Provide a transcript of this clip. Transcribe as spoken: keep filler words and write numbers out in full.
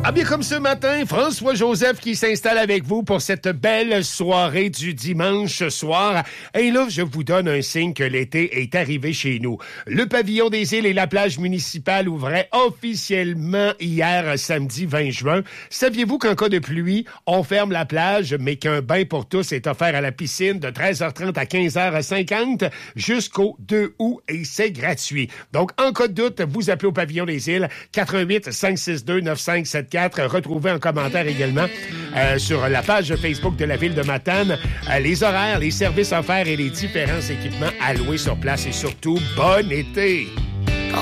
Ah bien, comme ce matin, François-Joseph qui s'installe avec vous pour cette belle soirée du dimanche soir. Et là, je vous donne un signe que l'été est arrivé chez nous. Le pavillon des îles et la plage municipale ouvraient officiellement hier, samedi vingt juin. Saviez-vous qu'en cas de pluie, on ferme la plage, mais qu'un bain pour tous est offert à la piscine de treize heures trente à quinze heures cinquante jusqu'au deux août et c'est gratuit. Donc, en cas de doute, vous appelez au pavillon des îles quatre un huit, cinq six deux, neuf cinq sept quatre. Retrouvez en commentaire également euh, sur la page Facebook de la ville de Matane euh, les horaires, les services offerts et les différents équipements à louer sur place et surtout, bon été!